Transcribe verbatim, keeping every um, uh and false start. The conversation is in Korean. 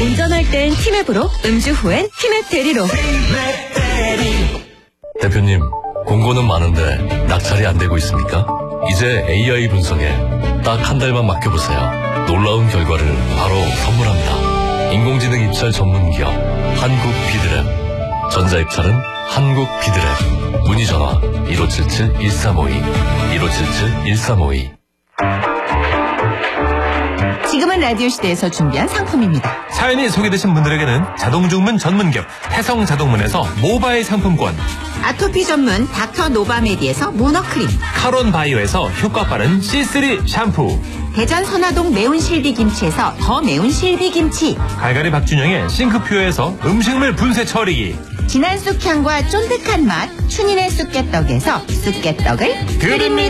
운전할 땐 티맵으로, 음주 후엔 티맵 대리로. 대표님, 공고는 많은데 낙찰이 안 되고 있습니까? 이제 에이아이 분석에 딱 한 달만 맡겨보세요. 놀라운 결과를 바로 선물합니다. 인공지능 입찰 전문 기업 한국 비드랩. 전자입찰은 한국 비드랩. 문의 전화 일오칠칠 일삼오이 일오칠칠 일삼오이. 지금은 라디오 시대에서 준비한 상품입니다. 사연이 소개되신 분들에게는 자동주문 전문기업 태성자동문에서 모바일 상품권, 아토피 전문 닥터 노바메디에서 모너크림, 카론 바이오에서 효과 빠른 씨쓰리 샴푸, 대전 선화동 매운 실비김치에서 더 매운 실비김치, 갈갈이 박준영의 싱크퓨어에서 음식물 분쇄 처리기, 진한 쑥향과 쫀득한 맛 춘인의 쑥개떡에서 쑥개떡을 드립니다.